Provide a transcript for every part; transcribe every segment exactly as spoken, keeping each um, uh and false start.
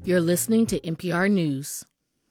You're listening to N P R News.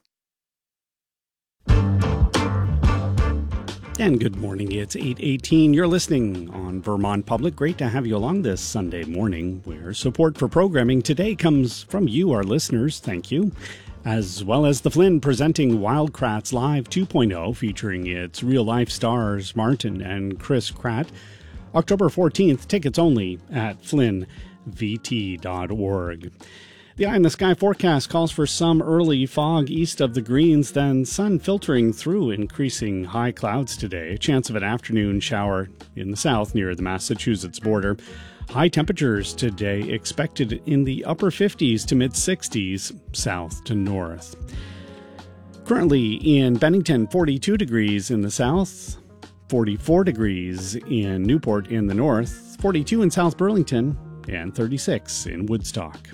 And good morning. It's eight eighteen. You're listening on Vermont Public. Great to have you along this Sunday morning, where support for programming today comes from you, our listeners. Thank you. As well as the Flynn presenting Wildcrats Live two point oh, featuring its real-life stars Martin and Chris Kratt. October fourteenth, tickets only at flynn v t dot org. The eye in the sky forecast calls for some early fog east of the Greens, then sun filtering through increasing high clouds today. A chance of an afternoon shower in the south near the Massachusetts border. High temperatures today expected in the upper fifties to mid-sixties, south to north. Currently in Bennington, forty-two degrees in the south, forty-four degrees in Newport in the north, forty-two in South Burlington, and thirty-six in Woodstock.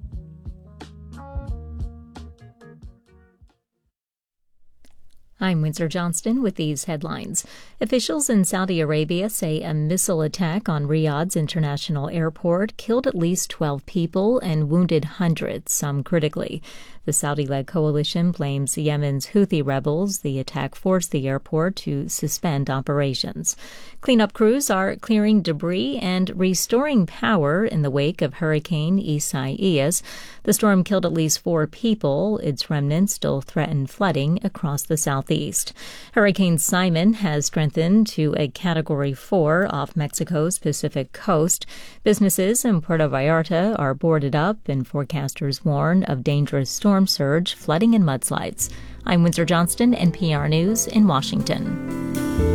I'm Windsor Johnston with these headlines. Officials in Saudi Arabia say a missile attack on Riyadh's international airport killed at least twelve people and wounded hundreds, some critically. The Saudi-led coalition blames Yemen's Houthi rebels. The attack forced the airport to suspend operations. Cleanup crews are clearing debris and restoring power in the wake of Hurricane Isaias. The storm killed at least four people. Its remnants still threaten flooding across the southeast. Hurricane Simon has strengthened to a Category four off Mexico's Pacific coast. Businesses in Puerto Vallarta are boarded up, and forecasters warn of dangerous storm surge, flooding, and mudslides. I'm Windsor Johnston, N P R News in Washington.